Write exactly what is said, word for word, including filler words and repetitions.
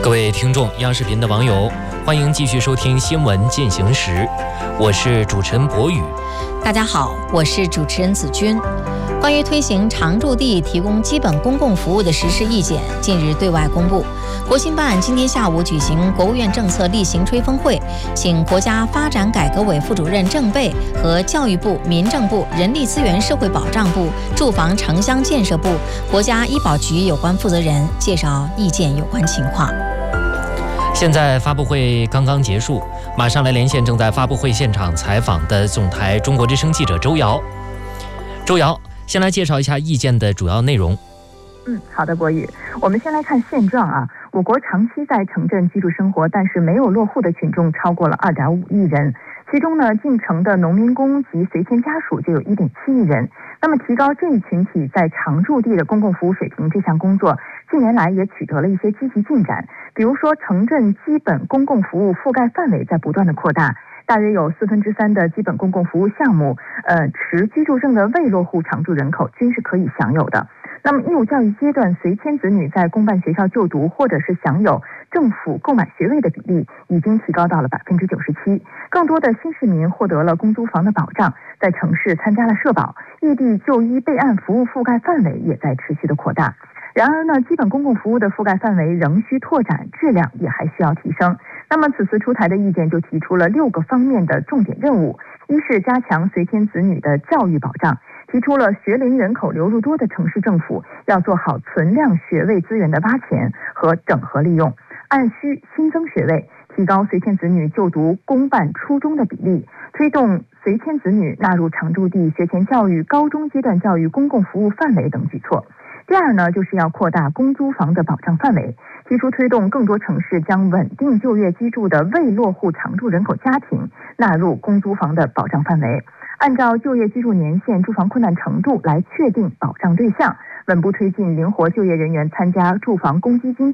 各位听众，央视频的网友，欢迎继续收听新闻进行时，我是主持人博宇。 大家好，我是主持人子君。关于推行常住地提供基本公共服务的实施意见近日对外公布。国新办今天下午举行国务院政策例行吹风会，请国家发展改革委副主任郑贝和教育部、民政部、人力资源社会保障部、住房城乡建设部、国家医保局有关负责人介绍意见有关情况。 现在发布会刚刚结束，马上来连线正在发布会现场采访的总台中国之声记者周瑶。周瑶，先来介绍一下意见的主要内容。 嗯，好的，博宇，我们先来看现状啊。我国长期在城镇居住生活，但是没有落户的群众超过了二点五亿人，其中呢，进城的农民工及随迁家属就有一点七亿人。那么，提高这一群体在常住地的公共服务水平这项工作，近年来也取得了一些积极进展。比如说，城镇基本公共服务覆盖范围在不断的扩大。大约有四分之三的基本公共服务项目，呃，持居住证的未落户常住人口均是可以享有的。那么，义务教育阶段随迁子女在公办学校就读或者是享有政府购买学位的比例，已经提高到了百分之九十七。更多的新市民获得了公租房的保障，在城市参加了社保，异地就医备案服务覆盖范围也在持续的扩大。然而呢，基本公共服务的覆盖范围仍需拓展，质量也还需要提升。那么此次出台的意见就提出了六个方面的重点任务：一是加强随迁子女的教育保障，提出了学龄人口流入多的城市政府要做好存量学位资源的挖潜和整合利用，按需新增学位，提高随迁子女就读公办初中的比例，推动随迁子女纳入常住地学前教育、高中阶段教育公共服务范围等举措。第二呢，就是要扩大公租房的保障范围，提出推动更多城市将稳定就业居住的未落户常住人口家庭纳入公租房的保障范围，按照就业居住年限、住房困难程度来确定保障对象，稳步推进灵活就业人员参加住房公积金